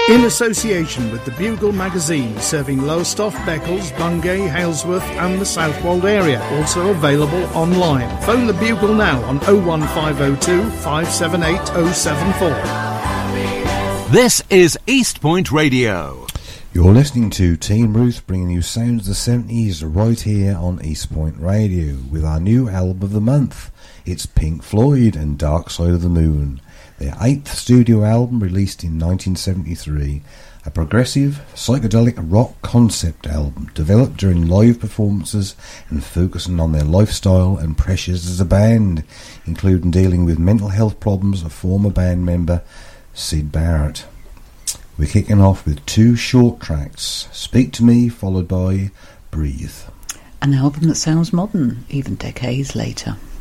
In association with the Bugle magazine, serving Lowestoft, Beccles, Bungay, Halesworth and the Southwold area. Also available online. Phone the Bugle now on 01502 578 074. This is East Point Radio. You're listening to Team Ruth, bringing you sounds of the 70s right here on East Point Radio with our new album of the month. It's Pink Floyd and Dark Side of the Moon, their 8th studio album released in 1973, a progressive, psychedelic rock concept album developed during live performances and focusing on their lifestyle and pressures as a band, including dealing with mental health problems of former band member Syd Barrett. We're kicking off with 2 short tracks, Speak to Me followed by Breathe. An album that sounds modern, even decades later.